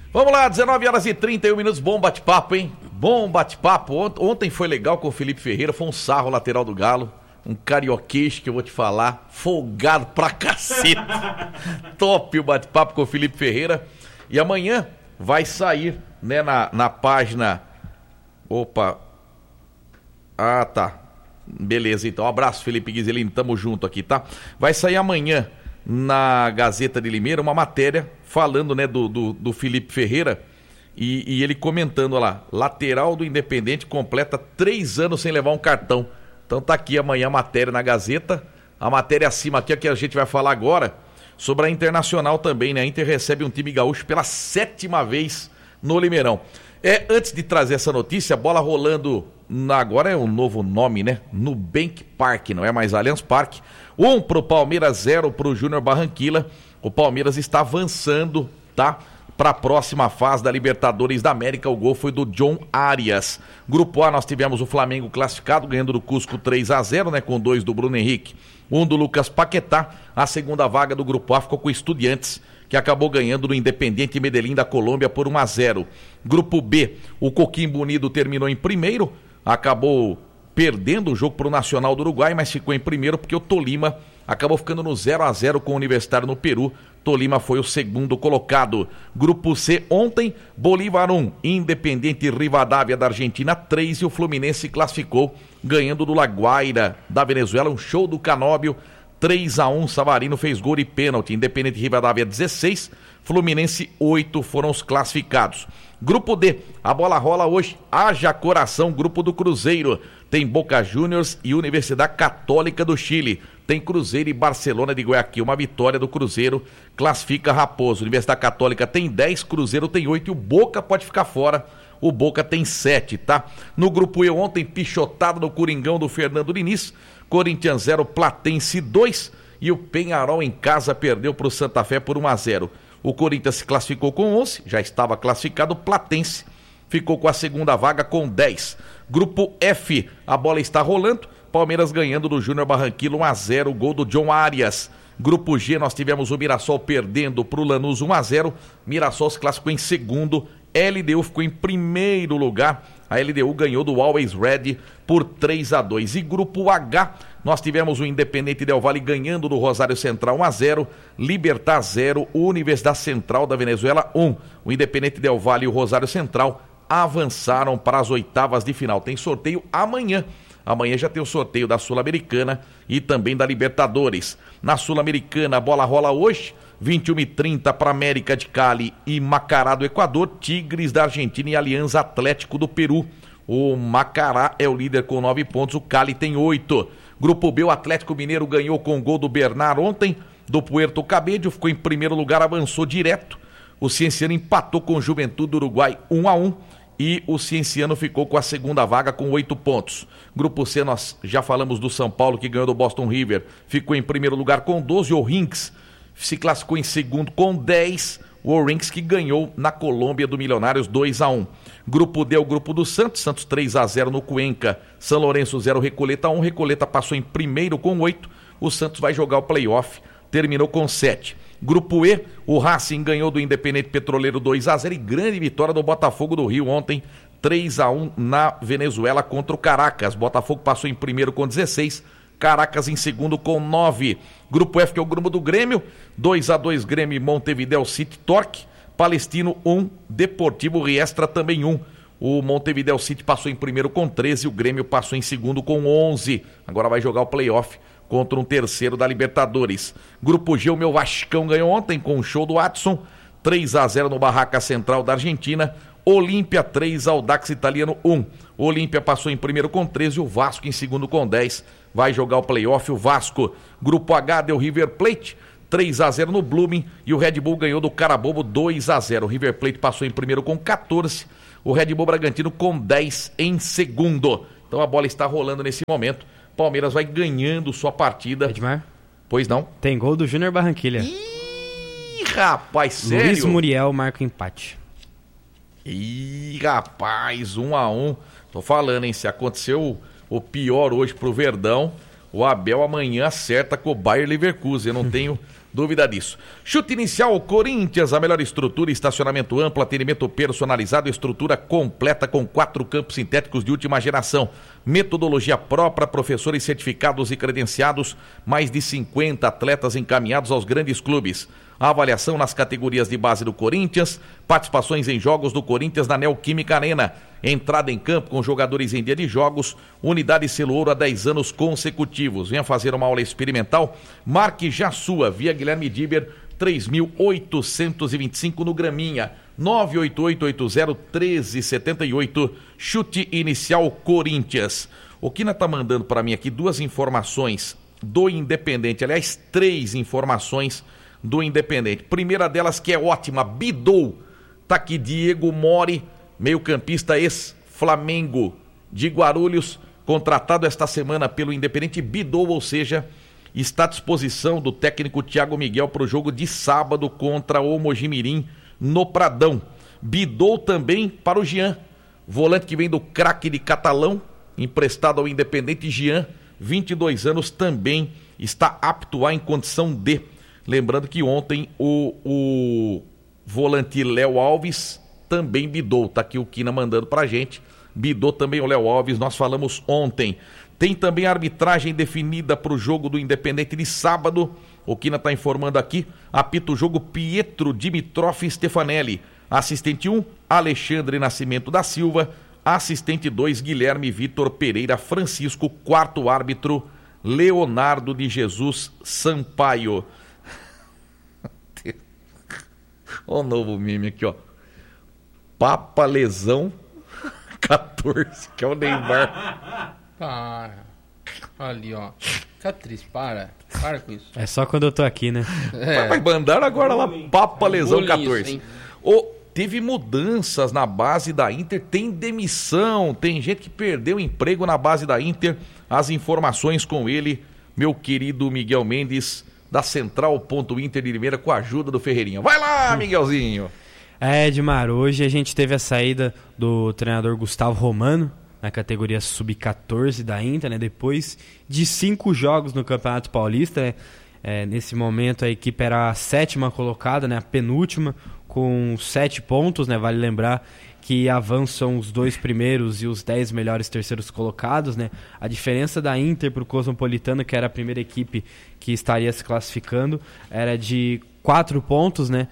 Vamos lá, 19h31, bom bate-papo, hein? Bom bate-papo. Ontem foi legal com o Felipe Ferreira, foi um sarro lateral do Galo. Um carioquês que eu vou te falar, folgado pra cacete. Top o bate-papo com o Felipe Ferreira. E amanhã vai sair, né, na página... Opa. Ah, tá. Beleza, então. Um abraço, Felipe Guizelini, tamo junto aqui, tá? Vai sair amanhã na Gazeta de Limeira uma matéria falando, né, do Felipe Ferreira e ele comentando lá, lateral do Independente completa 3 anos sem levar um cartão. Então tá aqui amanhã a matéria na Gazeta, a matéria acima aqui é que a gente vai falar agora sobre a Internacional também, né? A Inter recebe um time gaúcho pela 7ª vez no Limeirão. Antes de trazer essa notícia, a bola rolando, agora é um novo nome, né? Nubank Park, não é mais Allianz Parque. 1 pro Palmeiras, 0 pro Júnior Barranquilla. O Palmeiras está avançando, tá? Para a próxima fase da Libertadores da América. O gol foi do John Arias. Grupo A, nós tivemos o Flamengo classificado, ganhando do Cusco 3-0, né? Com 2 do Bruno Henrique, 1 do Lucas Paquetá. A segunda vaga do Grupo A ficou com o Estudiantes, que acabou ganhando do Independiente Medellín da Colômbia por 1-0. Grupo B, o Coquimbo Unido terminou em primeiro, acabou perdendo o jogo para o Nacional do Uruguai, mas ficou em primeiro porque o Tolima acabou ficando no 0-0 com o Universitário no Peru. Tolima foi o segundo colocado. Grupo C, ontem, Bolívar 1, Independiente Rivadavia da Argentina 3 e o Fluminense classificou, ganhando do La Guaira da Venezuela, um show do Canóbio, 3-1, Savarino fez gol e pênalti. Independente Rivadavia 16, Fluminense 8 foram os classificados. Grupo D, a bola rola hoje, haja coração, grupo do Cruzeiro. Tem Boca Juniors e Universidade Católica do Chile. Tem Cruzeiro e Barcelona de Guayaquil. Uma vitória do Cruzeiro classifica Raposo. Universidade Católica tem 10, Cruzeiro tem 8 e o Boca pode ficar fora. O Boca tem 7, tá? No grupo E ontem, pichotada no Coringão do Fernando Diniz. Corinthians 0, Platense 2 e o Penharol em casa perdeu para o Santa Fé por 1-0. O Corinthians se classificou com 11, já estava classificado. O Platense ficou com a segunda vaga com 10. Grupo F, a bola está rolando. Palmeiras ganhando do Júnior Barranquilla 1-0, gol do John Arias. Grupo G, nós tivemos o Mirassol perdendo para o Lanús 1-0. Mirassol se classificou em segundo. LDU ficou em primeiro lugar. A LDU ganhou do Always Red por 3-2. E Grupo H, nós tivemos o Independente Del Valle ganhando do Rosário Central 1-0. Libertad 0, Universidade Central da Venezuela 1. O Independente Del Valle e o Rosário Central avançaram para as oitavas de final. Tem sorteio amanhã. Amanhã já tem o sorteio da Sul-Americana e também da Libertadores. Na Sul-Americana, a bola rola hoje, 21h30 para América de Cali e Macará do Equador, Tigres da Argentina e Alianza Atlético do Peru. O Macará é o líder com 9 pontos, o Cali tem 8. Grupo B, o Atlético Mineiro ganhou com o gol do Bernard ontem, do Puerto Cabello, ficou em primeiro lugar, avançou direto. O Cienciano empatou com o Juventude do Uruguai 1-1. E o Cienciano ficou com a segunda vaga com 8 pontos. Grupo C, nós já falamos do São Paulo, que ganhou do Boston River. Ficou em primeiro lugar com 12. O Rinks se classificou em segundo com 10. O Rinks que ganhou na Colômbia do Milionários 2-1. Grupo D, o grupo do Santos. Santos 3-0 no Cuenca. São Lourenço 0, Recoleta 1. Recoleta passou em primeiro com 8. O Santos vai jogar o playoff. Terminou com 7. Grupo E, o Racing ganhou do Independente Petroleiro 2-0 e grande vitória do Botafogo do Rio ontem, 3-1 na Venezuela contra o Caracas. Botafogo passou em primeiro com 16, Caracas em segundo com 9. Grupo F, que é o grupo do Grêmio, 2-2 Grêmio e Montevideo City Torque, Palestino 1, Deportivo Riestra também 1. O Montevideo City passou em primeiro com 13, o Grêmio passou em segundo com 11. Agora vai jogar o playoff contra um terceiro da Libertadores. Grupo G, o meu Vascão ganhou ontem com o show do Watson, 3-0 no Barraca Central da Argentina. Olímpia 3, Audax Italiano 1. O Olímpia passou em primeiro com 13, o Vasco em segundo com 10. Vai jogar o playoff o Vasco. Grupo H, deu River Plate, 3-0 no Blooming e o Red Bull ganhou do Carabobo 2-0. O River Plate passou em primeiro com 14, o Red Bull Bragantino com 10 em segundo. Então a bola está rolando nesse momento. Palmeiras vai ganhando sua partida. Edmar? Pois não? Tem gol do Júnior Barranquilla. Ih, rapaz, sério? Luiz Muriel marca o empate. Ih, rapaz, 1-1. Tô falando, hein? Se aconteceu o pior hoje pro Verdão, o Abel amanhã acerta com o Bayer Leverkusen. Eu não tenho dúvida disso. Chute inicial, Corinthians, a melhor estrutura, estacionamento amplo, atendimento personalizado, estrutura completa com 4 campos sintéticos de última geração. Metodologia própria, professores certificados e credenciados, mais de 50 atletas encaminhados aos grandes clubes. A avaliação nas categorias de base do Corinthians, participações em jogos do Corinthians na Neoquímica Arena, entrada em campo com jogadores em dia de jogos, unidade selo ouro há 10 anos consecutivos. Venha fazer uma aula experimental, marque já sua, via Guilherme Diber, 3.825 no Graminha, 988801378, chute inicial Corinthians. O Quina tá mandando para mim aqui 2 informações do Independente, aliás 3 informações do Independente. Primeira delas que é ótima, Bidou, tá aqui Diego Mori, meio-campista ex-Flamengo de Guarulhos, contratado esta semana pelo Independente. Bidou, ou seja, está à disposição do técnico Thiago Miguel para o jogo de sábado contra o Mojimirim no Pradão. Bidou também para o Jean, volante que vem do craque de Catalão, emprestado ao Independente. Jean, 22 anos, também está apto a em condição de. Lembrando que ontem o volante Léo Alves também bidou. Tá aqui o Quina mandando pra gente. Bidou também o Léo Alves, nós falamos ontem. Tem também a arbitragem definida para o jogo do Independente de sábado. O Quina tá informando aqui. Apita o jogo Pietro Dimitrov Stefanelli. Assistente 1, Alexandre Nascimento da Silva. Assistente 2, Guilherme Vitor Pereira Francisco. Quarto árbitro, Leonardo de Jesus Sampaio. Olha o novo meme aqui, ó. Papa Lesão 14, que é o Neymar. Para. Ali, ó. Fica triste, para com isso. É só quando eu tô aqui, né? Vai mandar agora lá, Papa Lesão 14. Isso, Teve mudanças na base da Inter, tem demissão, tem gente que perdeu o emprego na base da Inter. As informações com ele, meu querido Miguel Mendes, da Central.Inter de Limeira, com a ajuda do Ferreirinha. Vai lá, Miguelzinho! Edmar, hoje a gente teve a saída do treinador Gustavo Romano, na categoria Sub-14 da Inter, né? Depois de 5 jogos no Campeonato Paulista, né? Nesse momento a equipe era a 7ª colocada, né? A penúltima, com 7 pontos, né? Vale lembrar que avançam os 2 primeiros e os 10 melhores terceiros colocados, né? A diferença da Inter para o Cosmopolitano, que era a primeira equipe que estaria se classificando, era de 4 pontos, né?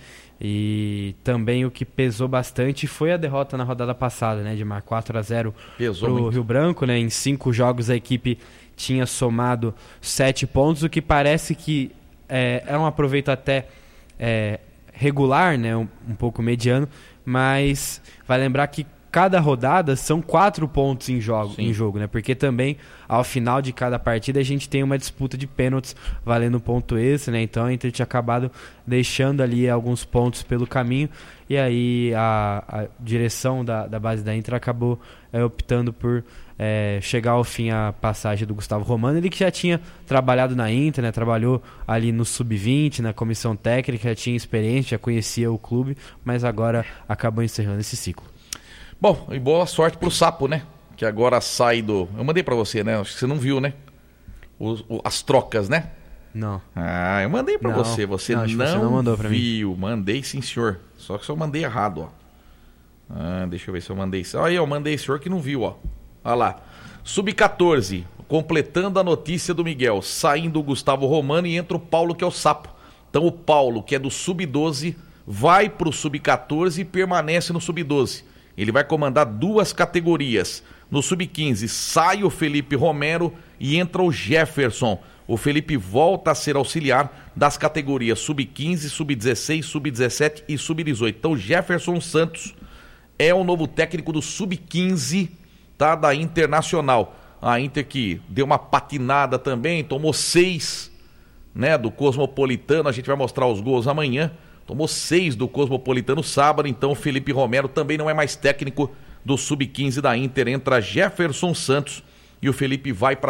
E também o que pesou bastante foi a derrota na rodada passada, né? De 4-0 para o Rio Branco, né? Em 5 jogos a equipe tinha somado 7 pontos, o que parece que é um aproveito até regular, né? Um pouco mediano, mas vai lembrar que cada rodada são 4 pontos em jogo, né? Porque também ao final de cada partida a gente tem uma disputa de pênaltis valendo ponto extra, né? Então a Inter tinha acabado deixando ali alguns pontos pelo caminho, e aí a direção da base da Inter acabou optando por chegar ao fim a passagem do Gustavo Romano. Ele que já tinha trabalhado na Inter, né? Trabalhou ali no Sub-20, na comissão técnica, já tinha experiência, já conhecia o clube, mas agora acabou encerrando esse ciclo. Bom, e boa sorte pro Sapo, né? Que agora sai do... Eu mandei pra você, né? Acho que você não viu, né? As trocas, né? Não. Ah, eu mandei pra você. Você não mandou pra viu. Mim. Mandei, sim, senhor. Só que eu mandei errado, ó. Deixa eu ver se eu mandei. Aí, eu mandei, senhor, que não viu, ó. Olha lá. Sub-14, completando a notícia do Miguel. Saindo o Gustavo Romano e entra o Paulo, que é o Sapo. Então o Paulo, que é do Sub-12, vai pro Sub-14 e permanece no Sub-12. Ele vai comandar 2 categorias. No Sub-15 sai o Felipe Romero e entra o Jefferson. O Felipe volta a ser auxiliar das categorias Sub-15, Sub-16, Sub-17 e Sub-18. Então Jefferson Santos é o novo técnico do Sub-15, tá, da Internacional. A Inter que deu uma patinada também, tomou 6, né, do Cosmopolitano. A gente vai mostrar os gols amanhã. Tomou 6 do Cosmopolitano sábado, então o Felipe Romero também não é mais técnico do Sub-15 da Inter. Entra Jefferson Santos e o Felipe vai para